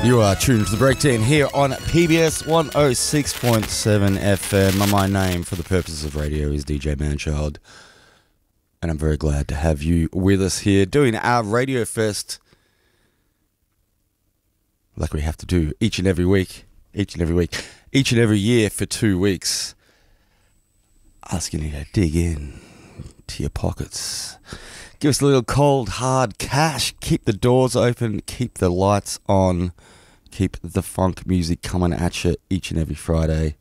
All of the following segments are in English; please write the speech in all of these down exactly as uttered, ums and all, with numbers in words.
You are tuned to the Breakdown here on P B S one oh six point seven F M. My name, for the purposes of radio, is D J Manchild, and I'm very glad to have you with us here doing our Radio Fest like we have to do each and every week, each and every week, each and every year for two weeks, asking you to dig in to your pockets. Give us a little cold, hard cash. Keep the doors open. Keep the lights on. Keep the funk music coming at you each and every Friday.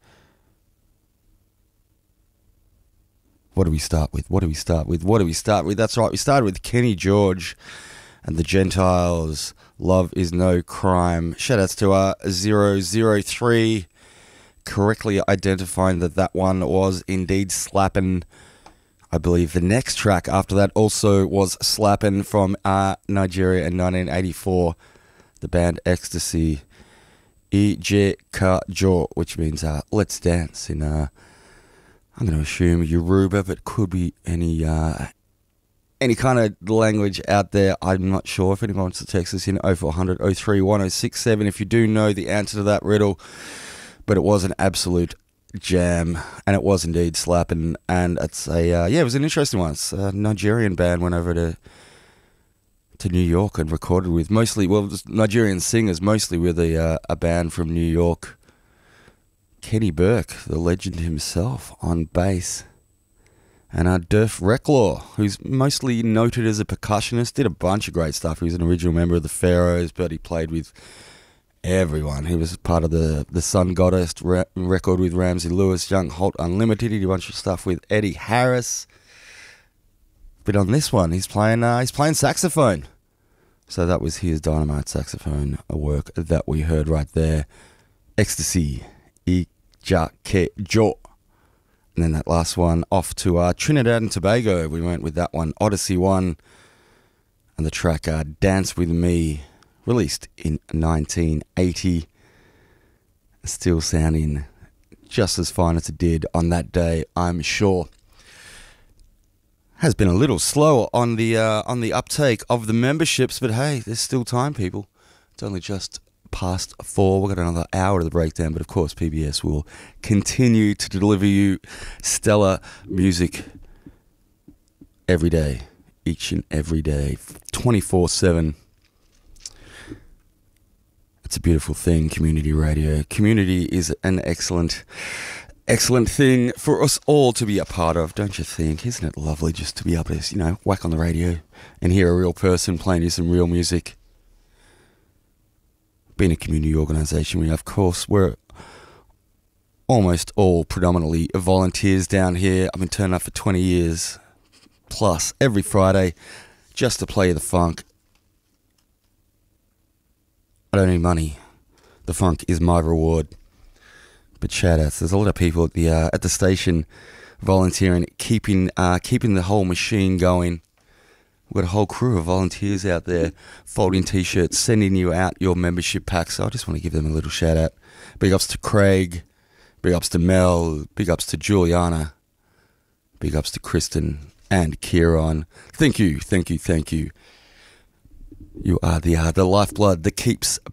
What do we start with? What do we start with? What do we start with? That's right. We started with Kenny George and the Gentiles. Love is no crime. Shout outs to our zero zero three. Correctly identifying that that one was indeed slapping. I believe the next track after that also was slapping from uh, Nigeria in nineteen eighty-four. The band Ecstasy. Ije Kajo, which means uh, let's dance in, uh, I'm going to assume Yoruba, but could be any uh, any kind of language out there. I'm not sure. If anyone wants to text us in oh four hundred, oh three one oh six seven if you do know the answer to that riddle. But it was an absolute jam, and it was indeed slapping, and it's a uh, yeah, it was an interesting one. It's a Nigerian band went over to to New York and recorded with mostly well Nigerian singers, mostly with a uh, a band from New York. Kenny Burke, the legend himself, on bass, and uh, Durf Reclaw, who's mostly noted as a percussionist, did a bunch of great stuff. He was an original member of the Pharaohs, but he played with everyone. He was part of the the Sun Goddess re- record with Ramsey Lewis, Young Holt Unlimited. He did a bunch of stuff with Eddie Harris. But on this one, he's playing uh, he's playing saxophone. So that was his dynamite saxophone work that we heard right there. Ecstasy, Ije Kajo. And then that last one off to uh, Trinidad and Tobago. We went with that one, Odyssey One, and the track uh, Dance With Me, released in nineteen eighty, still sounding just as fine as it did on that day, I'm sure. Has been a little slower on the uh, on the uptake of the memberships, but hey, there's still time, people. It's only just past four. We've got another hour to the breakdown, but of course P B S will continue to deliver you stellar music every day, each and every day, twenty-four seven. It's a beautiful thing, community radio. Community is an excellent, excellent thing for us all to be a part of, don't you think? Isn't it lovely just to be able to, you know, whack on the radio and hear a real person playing you some real music? Being a community organisation, we of course, we're almost all predominantly volunteers down here. I've been turning up for twenty years plus every Friday just to play the funk. I don't need money. The funk is my reward. But shout outs. There's a lot of people at the uh, at the station volunteering, keeping uh, keeping the whole machine going. We've got a whole crew of volunteers out there folding t-shirts, sending you out your membership packs. So I just want to give them a little shout out. Big ups to Craig. Big ups to Mel. Big ups to Juliana. Big ups to Kristen and Kieran. Thank you, thank you, thank you. You are the uh, the lifeblood that keeps